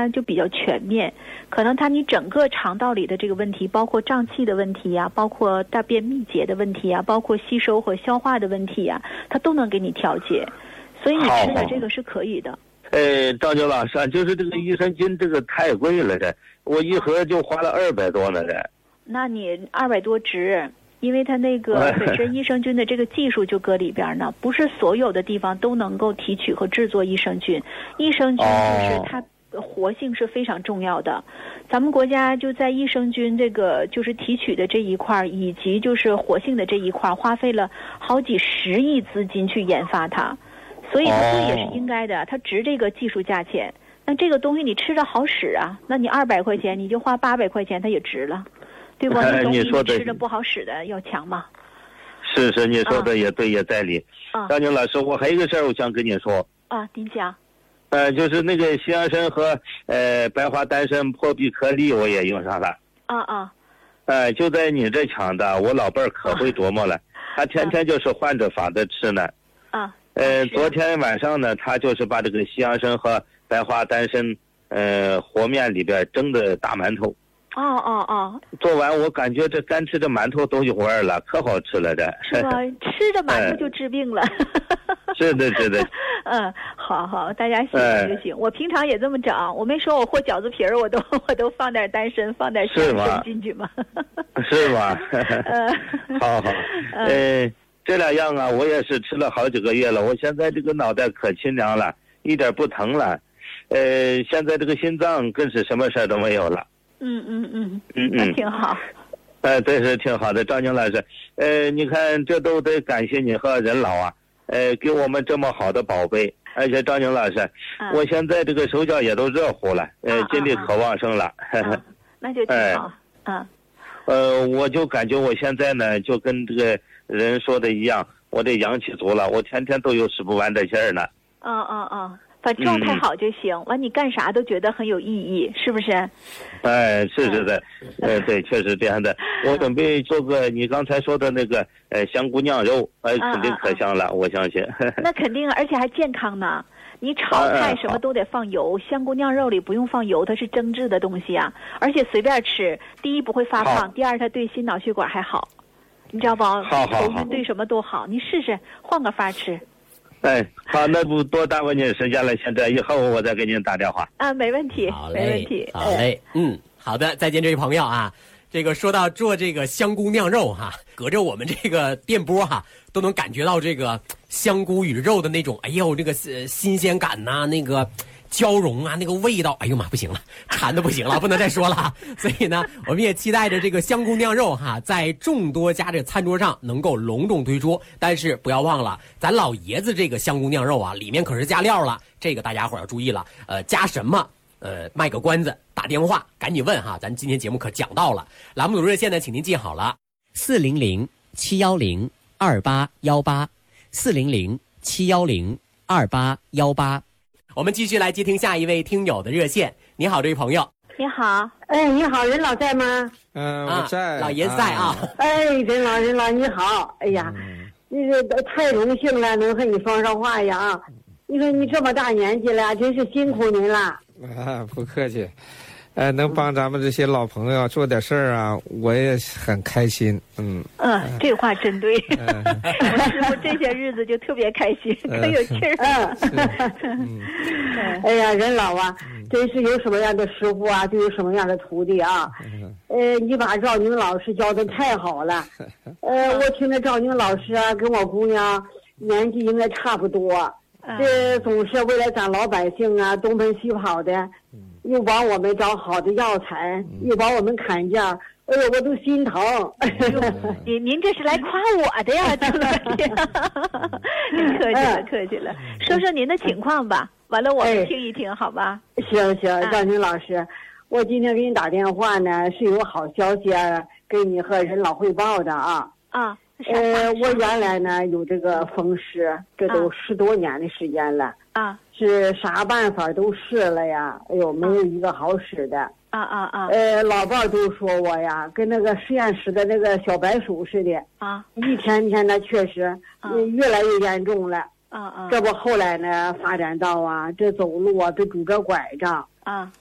它就比较全面，可能你整个肠道里的这个问题，包括胀气的问题呀，包括大便秘结的问题呀，包括吸收和消化的问题呀，它都能给你调节，所以你吃的这个是可以的。 赵宁老师啊，就是这个益生菌这个太贵了，我一盒就花了200多呢那你200多值。因为它那个本身益生菌的这个技术就搁里边呢，不是所有的地方都能够提取和制作益生菌。益生菌就是它活性是非常重要的。咱们国家就在益生菌这个就是提取的这一块，以及就是活性的这一块，花费了好几10亿资金去研发它，所以它贵也是应该的，它值这个技术价钱。那这个东西你吃着好使啊，那你200块钱你就花800块钱，它也值了。对不？ 你说的吃的不好使的要强嘛。 是，你说的也对，也在理。张宁老师，我还有一个事儿，我想跟你说。 您讲。 就是那个西洋参和白花丹参破壁颗粒，我也用上了。就在你这抢的，我老伴儿可会琢磨了，他天天就是换着法子吃呢。昨天晚上呢，他就是把这个西洋参和白花丹参，和面里边蒸的大馒头。做完我感觉这干吃的馒头都有味儿了，可好吃了是吧？吃着馒头就治病了。 是的。 好，大家喜欢就行。我平常也这么整，我没说我和饺子皮儿，我都放点丹参，放点西洋参进去嘛。 是吗？好。这2样啊，我也是吃了好几个月了，我现在这个脑袋可清凉了，一点不疼了。现在这个心脏更是什么事儿都没有了。那挺好。 对，是挺好的，赵宁老师。你看，这都得感谢你和任老啊，给我们这么好的宝贝。而且赵宁老师，我现在这个手脚也都热乎了，精力可旺盛了。 那就挺好。 我就感觉我现在呢，就跟这个人说的一样，我这阳气足了，我天天都有使不完的劲儿呢。 反正状态好就行，完你干啥都觉得很有意义，是不是？ 是的，对，确实这样的。我准备做个你刚才说的那个香菇酿肉，肯定可香了，我相信。 那肯定，而且还健康呢。你炒菜什么都得放油，香菇酿肉里不用放油，它是蒸制的东西啊，而且随便吃，第一不会发胖，第二它对心脑血管还好，你知道不？头晕对什么都好，你试试换个法吃。 好，那不多耽误您时间了，现在以后我再给您打电话。 没问题，没问题。 好嘞，好的，再见这位朋友啊。这个说到做这个香菇酿肉隔着我们这个电波都能感觉到这个香菇与肉的那种，这个新鲜感呐，那个交融啊，那个味道，哎呦妈，不行了，馋的不行了，不能再说了。所以呢，我们也期待着这个香菇酿肉在众多家这餐桌上能够隆重推出。但是不要忘了，咱老爷子这个香菇酿肉里面可是加料了，这个大家伙要注意了。加什么？卖个关子，打电话赶紧问咱今天节目可讲到了。栏目组热线呢，请您记好了，400-710-2818，400-710-2818。我们继续来接听下一位听友的热线。你好，这位朋友。 你好。 你好，任老在吗？ 我在。 老爷子在啊。 任老你好。哎呀，那个太荣幸了，能和你说上话呀。你说你这么大年纪了，真是辛苦您了。 不客气。能帮咱们这些老朋友做点事儿啊，我也很开心。 这话真对。我师傅这些日子就特别开心，可有气儿。 哎呀，任老啊，真是有什么样的师傅啊，就有什么样的徒弟啊。你把赵宁老师教的太好了。我听着赵宁老师跟我姑娘年纪应该差不多，这总是为了咱老百姓东奔西跑的。又帮我们找好的药材，又帮我们砍价，哎呦，我都心疼。 您这是来夸我的呀，张老师。您客气了。说说您的情况吧，完了我们听一听，好吧？ 行，赵宁老师，我今天给你打电话呢，是有好消息给你和任老汇报的啊。我原来呢有这个风湿，这都10多年的时间了。是啥办法都试了呀，哎呦，没有一个好使的。老伴都说我呀，跟那个实验室的那个小白鼠似的。一天天的确实，越来越严重了。这不后来呢，发展到这走路都拄着拐杖。